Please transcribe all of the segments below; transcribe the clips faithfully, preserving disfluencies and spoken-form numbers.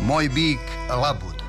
Moj bik Labud.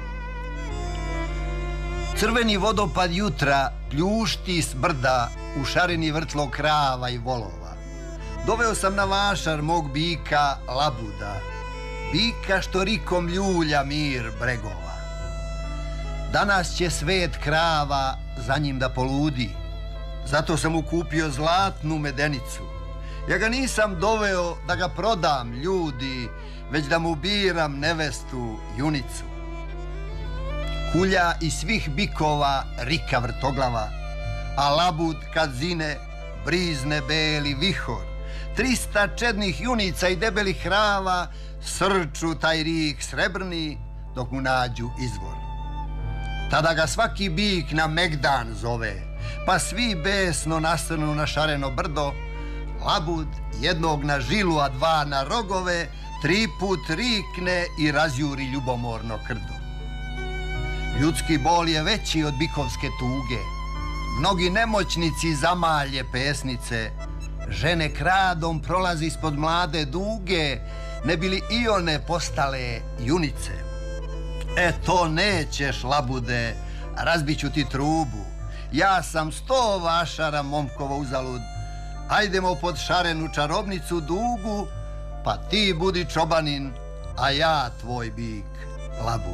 Crveni vodopad jutra pljušti s brda u šareni vrtlo krava i volova. Doveo sam na vašar mog bika Labuda, bika što rikom ljulja mir bregova. Danas će svet krava za njim da poludi, zato sam mu kupio zlatnu medenicu. Ja ga nisam doveo da ga prodam, ljudi, već da mu biram nevestu, junicu. Kulja iz svih bikova rika vrtoglava, a Labud kad zine brizne beli vihor. Trista čednih junica i debelih krava srču taj rik srebrni dok mu nađu izvor. Tada ga svaki bik na megdan zove, pa svi besno nasrnu na šareno brdo. Labud jednog na žilu, a dva na rogove, tri put rikne i razjuri ljubomorno krdo. Ljudski bol je veći od bikovske tuge. Mnogi nemoćnici zamalje pesnice, žene kradom prolazi ispod mlade duge, ne bili i one postale junice. E to nećeš, Labude, razbiću ti trubu. Ja sam sto vašara momkovo uzalud. Ajdemo pod šarenu čarobnicu dugu, pa ti budi čobanin, a ja tvoj bik Labud.